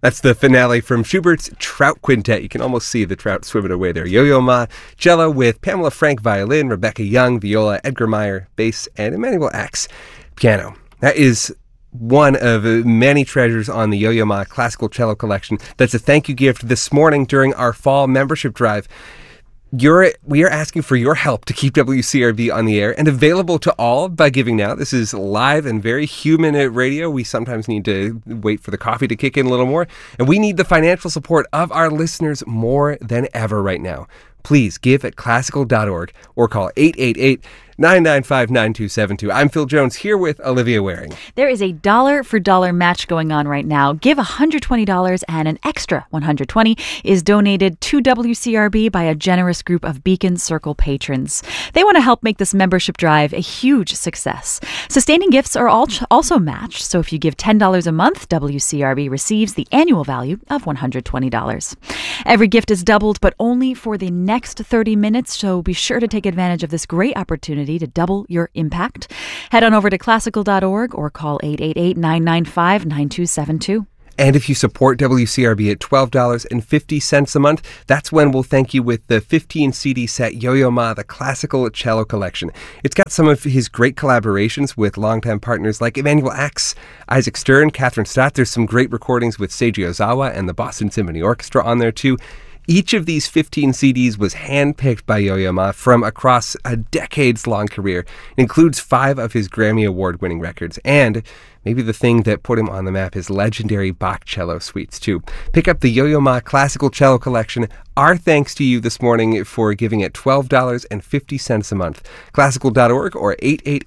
That's the finale from Schubert's Trout Quintet. You can almost see the trout swimming away there. Yo-Yo Ma, cello with Pamela Frank violin, Rebecca Young viola, Edgar Meyer bass, and Emmanuel Axe piano. That is one of many treasures on the Yo-Yo Ma Classical Cello Collection. That's a thank you gift this morning during our fall membership drive. We are asking for your help to keep WCRB on the air and available to all by giving now. This is live and very human at radio. We sometimes need to wait for the coffee to kick in a little more, and we need the financial support of our listeners more than ever right now. Please give at classical.org or call 888-995-9272. I'm Phil Jones here with Olivia Waring. There is a dollar-for-dollar match going on right now. Give $120 and an extra $120 is donated to WCRB by a generous group of Beacon Circle patrons. They want to help make this membership drive a huge success. Sustaining gifts are also matched, so if you give $10 a month, WCRB receives the annual value of $120. Every gift is doubled, but only for the next 30 minutes, so be sure to take advantage of this great opportunity to double your impact. Head on over to classical.org or call 888-995-9272. And if you support WCRB at $12.50 a month, that's when we'll thank you with the 15 CD set Yo-Yo Ma, the Classical Cello Collection. It's got some of his great collaborations with longtime partners like Emmanuel Axe, Isaac Stern, Catherine Stott. There's some great recordings with Seiji Ozawa and the Boston Symphony Orchestra on there too. Each of these 15 CDs was handpicked by Yo-Yo Ma from across a decades-long career. It includes 5 of his Grammy Award-winning records, and maybe the thing that put him on the map is legendary Bach cello suites, too. Pick up the Yo-Yo Ma Classical Cello Collection. Our thanks to you this morning for giving at $12.50 a month. Classical.org or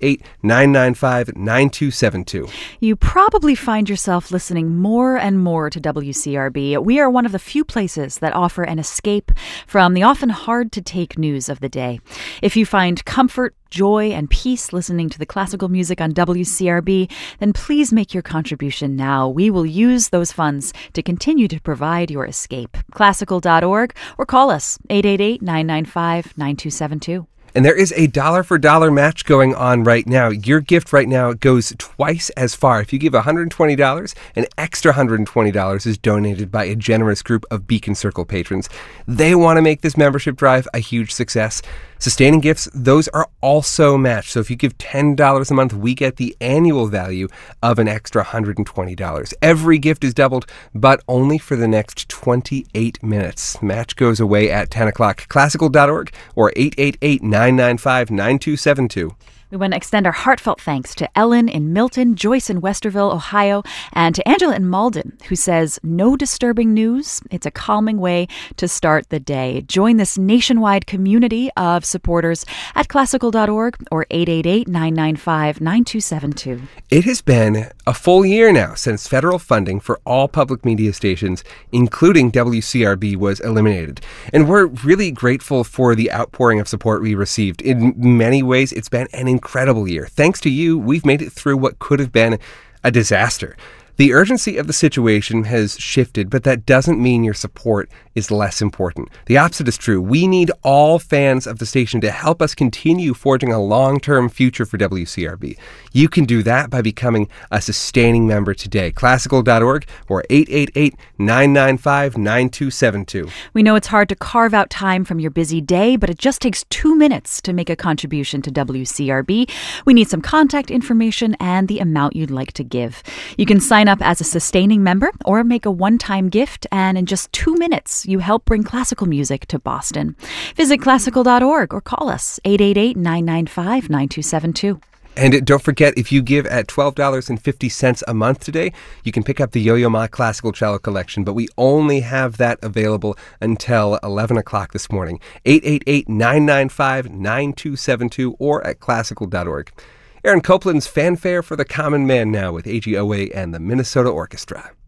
888-995-9272. You probably find yourself listening more and more to WCRB. We are one of the few places that offer an escape from the often hard-to-take news of the day. If you find comfort, joy, and peace listening to the classical music on WCRB, then please make your contribution now. We will use those funds to continue to provide your escape. Classical.org or call us 888-995-9272. And there is a dollar-for-dollar match going on right now. Your gift right now goes twice as far. If you give $120, an extra $120 is donated by a generous group of Beacon Circle patrons. They want to make this membership drive a huge success. Sustaining gifts, those are also matched. So if you give $10 a month, we get the annual value of an extra $120. Every gift is doubled, but only for the next 28 minutes. Match goes away at 10 o'clock. Classical.org or 888-995-9272. We want to extend our heartfelt thanks to Ellen in Milton, Joyce in Westerville, Ohio, and to Angela in Malden, who says, no disturbing news. It's a calming way to start the day. Join this nationwide community of supporters at classical.org or 888-995-9272. It has been a full year now since federal funding for all public media stations, including WCRB, was eliminated. And we're really grateful for the outpouring of support we received. In many ways, it's been an incredible year. Thanks to you, we've made it through what could have been a disaster. The urgency of the situation has shifted, but that doesn't mean your support is less important. The opposite is true. We need all fans of the station to help us continue forging a long-term future for WCRB. You can do that by becoming a sustaining member today. Classical.org or 888-995-9272. We know it's hard to carve out time from your busy day, but it just takes 2 minutes to make a contribution to WCRB. We need some contact information and the amount you'd like to give. You can sign up as a sustaining member or make a one-time gift, and in just 2 minutes, you help bring classical music to Boston. Visit classical.org or call us 888-995-9272. And don't forget, if you give at $12.50 a month today, you can pick up the Yo-Yo Ma Classical Cello Collection, but we only have that available until 11 o'clock this morning. 888-995-9272 or at classical.org. Aaron Copland's Fanfare for the Common Man now with AGOA and the Minnesota Orchestra.